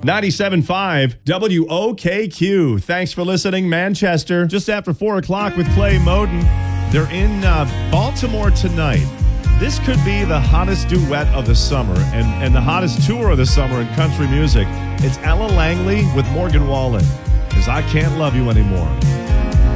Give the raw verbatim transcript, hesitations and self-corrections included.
ninety-seven point five W O K Q. Thanks for listening, Manchester. Just after four o'clock with Clay Moden. They're in uh, Baltimore tonight. This could be the hottest duet of the summer and, and the hottest tour of the summer in country music. It's Ella Langley with Morgan Wallen. Because I Can't Love You Anymore.